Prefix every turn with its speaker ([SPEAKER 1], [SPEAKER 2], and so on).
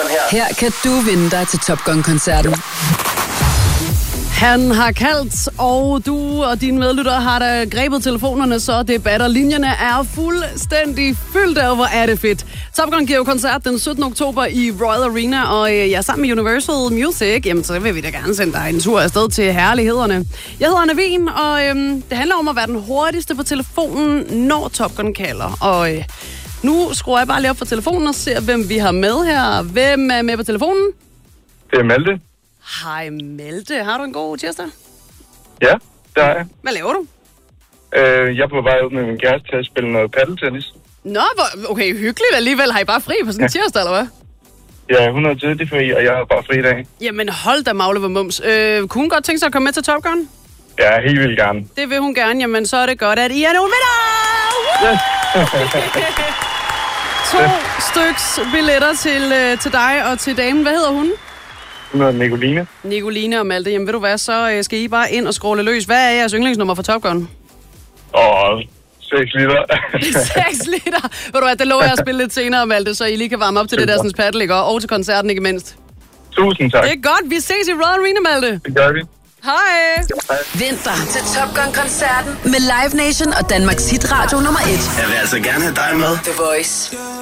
[SPEAKER 1] Her kan du vinde dig til Top Gun-koncerten.
[SPEAKER 2] Han har kaldt, og du og dine medlyttere har da grebet telefonerne, så debatter. Linjerne er fuldstændig fyldte, og hvor er det fedt. Top Gun giver jo koncert den 17. oktober i Royal Arena, og sammen med Universal Music, jamen så vil vi da gerne sende dig en tur afsted til herlighederne. Jeg hedder Anna Wien, og det handler om at være den hurtigste på telefonen, når Top Gun kalder. Og nu skruer jeg bare lige op for telefonen og ser, hvem vi har med her. Hvem er med på telefonen?
[SPEAKER 3] Det er Malte.
[SPEAKER 2] Hej Malte, har du en god tirsdag?
[SPEAKER 3] Ja, det har jeg.
[SPEAKER 2] Hvad laver du?
[SPEAKER 3] Jeg er på vej ud med min kæreste til at spille noget paddeltennis.
[SPEAKER 2] Nå, okay, hyggeligt alligevel. Har I bare fri på sådan en tirsdag, eller hvad?
[SPEAKER 3] Ja, hun er tidlig fri, og jeg har bare fri i dag.
[SPEAKER 2] Jamen hold da magle, hvor mums. Kunne hun godt tænke sig at komme med til Top Gun?
[SPEAKER 3] Ja, helt vildt gerne.
[SPEAKER 2] Det vil hun gerne. Jamen så er det godt, at I er nogle vinder!
[SPEAKER 3] Yes.
[SPEAKER 2] 2 styks billetter til dig og til damen. Hvad hedder hun?
[SPEAKER 3] Hun hedder Nicoline.
[SPEAKER 2] Nicoline og Malte. Jamen ved du hvad, så skal I bare ind og scrolle løs. Hvad er jeres yndlingsnummer for Top Gun?
[SPEAKER 3] 6 liter.
[SPEAKER 2] 6 liter? Ved du hvad, det lover jeg at spille lidt senere, Malte, så I lige kan varme op til det der sådan paddle, ikke? Og til koncerten, ikke mindst.
[SPEAKER 3] Tusind tak.
[SPEAKER 2] Det er godt. Vi ses i Royal Arena, Malte.
[SPEAKER 3] Det gør vi.
[SPEAKER 2] Hej.
[SPEAKER 1] Vinter til Top Gun-koncerten med Live Nation og Danmarks hitradio nummer 1.
[SPEAKER 4] Jeg vil altså gerne have dig med.
[SPEAKER 1] The Voice.